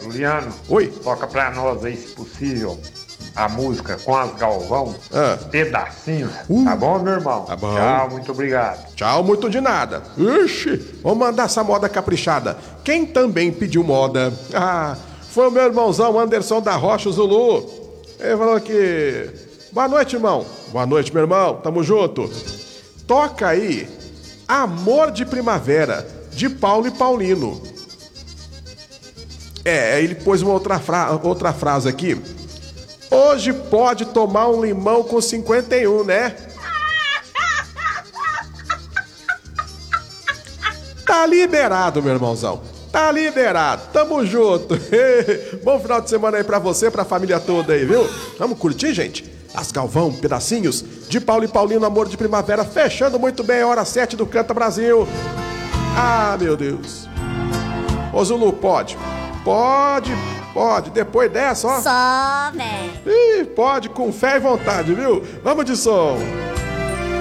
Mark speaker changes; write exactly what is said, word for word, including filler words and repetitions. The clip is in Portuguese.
Speaker 1: Juliano,
Speaker 2: Oi.
Speaker 1: toca pra nós aí, se possível, a música com as Galvão,
Speaker 2: Ah.
Speaker 1: Pedacinhos,
Speaker 2: Uh.
Speaker 1: tá bom, meu irmão?
Speaker 2: Tá bom.
Speaker 1: Tchau, muito obrigado.
Speaker 2: Tchau, muito de nada. Ixi, vamos mandar essa moda caprichada. Quem também pediu moda? Ah, foi o meu irmãozão Anderson da Rocha, o Zulu. Ele falou que... Boa noite, irmão. Boa noite, meu irmão. Tamo junto. Toca aí Amor de Primavera, de Paulo e Paulino. É, ele pôs uma outra, fra... outra frase aqui. Hoje pode tomar um limão com cinquenta e um, né? Tá liberado, meu irmãozão. Tá liberado. Tamo junto. Bom final de semana aí pra você, pra família toda aí, viu? Vamos curtir, gente? As Galvão, pedacinhos de Paulo e Paulino, Amor de Primavera, fechando muito bem a hora sete do Canta Brasil. Ah, meu Deus. Ô, Zulu, pode? Pode, pode. Depois dessa, ó.
Speaker 3: Só, velho.
Speaker 2: Ih, pode, com fé e vontade, viu? Vamos de som.